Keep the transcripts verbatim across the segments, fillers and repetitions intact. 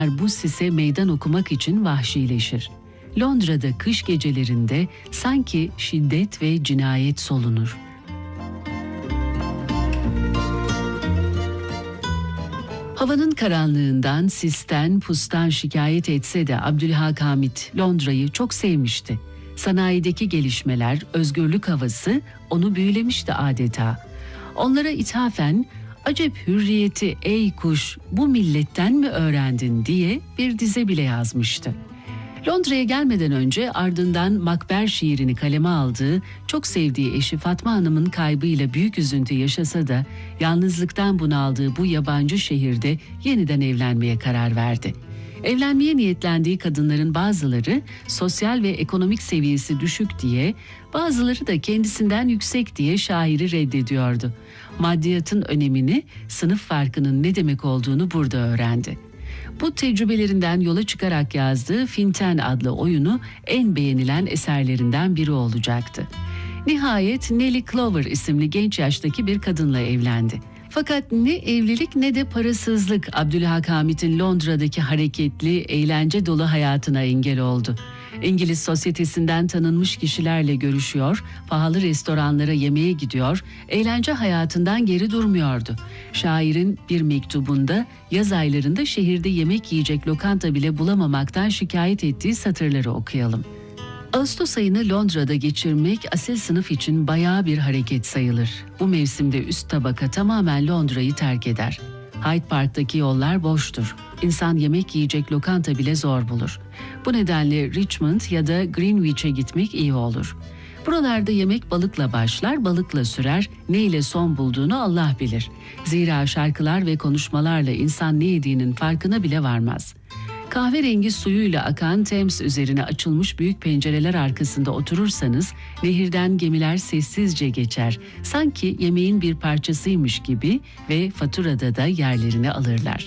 bu sise meydan okumak için vahşileşir. Londra'da kış gecelerinde sanki şiddet ve cinayet solunur. Havanın karanlığından, sisten, pustan şikayet etse de Abdülhak Hamit Londra'yı çok sevmişti. Sanayideki gelişmeler, özgürlük havası onu büyülemişti adeta. Onlara ithafen, "Acep hürriyeti ey kuş, bu milletten mi öğrendin?" diye bir dize bile yazmıştı. Londra'ya gelmeden önce ardından Makber şiirini kaleme aldığı, çok sevdiği eşi Fatma Hanım'ın kaybıyla büyük üzüntü yaşasa da yalnızlıktan bunaldığı bu yabancı şehirde yeniden evlenmeye karar verdi. Evlenmeye niyetlendiği kadınların bazıları sosyal ve ekonomik seviyesi düşük diye, bazıları da kendisinden yüksek diye şairi reddediyordu. Maddiyatın önemini, sınıf farkının ne demek olduğunu burada öğrendi. Bu tecrübelerinden yola çıkarak yazdığı Finten adlı oyunu en beğenilen eserlerinden biri olacaktı. Nihayet Nellie Clover isimli genç yaştaki bir kadınla evlendi. Fakat ne evlilik ne de parasızlık Abdülhak Hamit'in Londra'daki hareketli, eğlence dolu hayatına engel oldu. İngiliz sosyetesinden tanınmış kişilerle görüşüyor, pahalı restoranlara yemeğe gidiyor, eğlence hayatından geri durmuyordu. Şairin bir mektubunda yaz aylarında şehirde yemek yiyecek lokanta bile bulamamaktan şikayet ettiği satırları okuyalım. Ağustos ayını Londra'da geçirmek asil sınıf için bayağı bir hareket sayılır. Bu mevsimde üst tabaka tamamen Londra'yı terk eder. Hyde Park'taki yollar boştur. İnsan yemek yiyecek lokanta bile zor bulur. Bu nedenle Richmond ya da Greenwich'e gitmek iyi olur. Buralarda yemek balıkla başlar, balıkla sürer, ne ile son bulduğunu Allah bilir. Zira şarkılar ve konuşmalarla insan ne yediğinin farkına bile varmaz. Kahverengi suyuyla akan Thames üzerine açılmış büyük pencereler arkasında oturursanız, nehirden gemiler sessizce geçer, sanki yemeğin bir parçasıymış gibi ve faturada da yerlerini alırlar.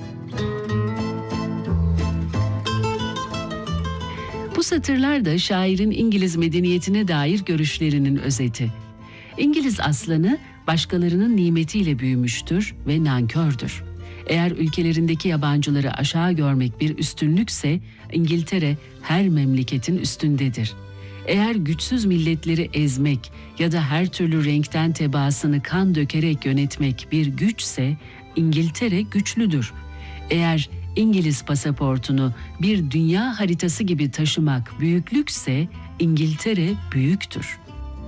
Bu satırlar da şairin İngiliz medeniyetine dair görüşlerinin özeti. İngiliz aslanı başkalarının nimetiyle büyümüştür ve nankördür. Eğer ülkelerindeki yabancıları aşağı görmek bir üstünlükse, İngiltere her memleketin üstündedir. Eğer güçsüz milletleri ezmek ya da her türlü renkten tebaasını kan dökerek yönetmek bir güçse, İngiltere güçlüdür. Eğer İngiliz pasaportunu bir dünya haritası gibi taşımak büyüklükse, İngiltere büyüktür.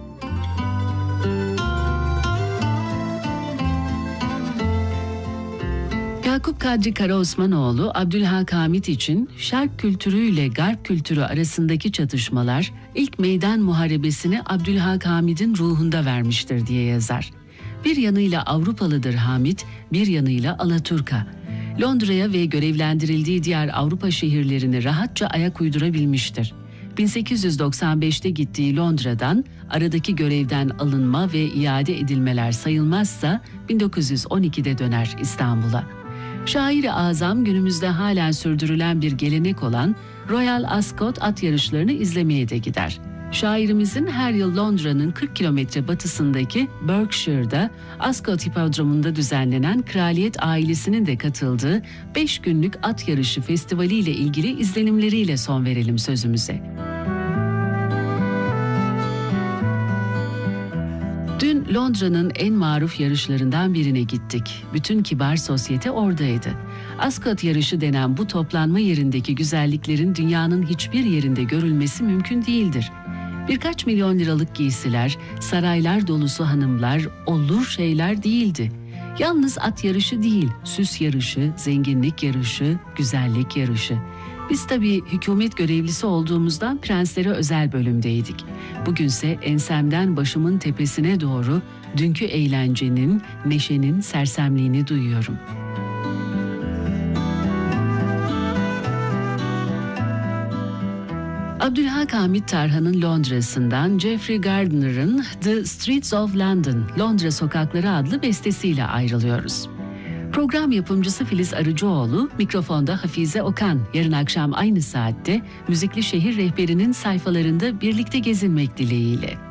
Yakup Kadri Karaosmanoğlu, Abdülhak Hamit için Şark kültürüyle Garp kültürü arasındaki çatışmalar ilk meydan muharebesini Abdülhak Hamid'in ruhunda vermiştir diye yazar. Bir yanıyla Avrupalıdır Hamit, bir yanıyla Alaturka. Londra'ya ve görevlendirildiği diğer Avrupa şehirlerini rahatça ayak uydurabilmiştir. bin sekiz yüz doksan beşte gittiği Londra'dan aradaki görevden alınma ve iade edilmeler sayılmazsa bin dokuz yüz on ikide döner İstanbul'a. Şair-i azam günümüzde halen sürdürülen bir gelenek olan Royal Ascot at yarışlarını izlemeye de gider. Şairimizin her yıl Londra'nın kırk kilometre batısındaki Berkshire'da Ascot Hipodromu'nda düzenlenen kraliyet ailesinin de katıldığı beş günlük at yarışı festivali ile ilgili izlenimleriyle son verelim sözümüze. Dün Londra'nın en maruf yarışlarından birine gittik. Bütün kibar sosyete oradaydı. Ascot yarışı denen bu toplanma yerindeki güzelliklerin dünyanın hiçbir yerinde görülmesi mümkün değildir. Birkaç milyon liralık giysiler, saraylar dolusu hanımlar olur şeyler değildi. Yalnız at yarışı değil, süs yarışı, zenginlik yarışı, güzellik yarışı. Biz tabii hükümet görevlisi olduğumuzdan prenslere özel bölümdeydik. Bugünse ensemden başımın tepesine doğru dünkü eğlencenin, neşenin sersemliğini duyuyorum. Abdülhak Hamit Tarhan'ın Londra'sından Geoffrey Gardner'ın The Streets of London, Londra Sokakları adlı bestesiyle ayrılıyoruz. Program yapımcısı Filiz Arıcıoğlu, mikrofonda Hafize Okan. Yarın akşam aynı saatte Müzikli Şehir Rehberi'nin sayfalarında birlikte gezinmek dileğiyle.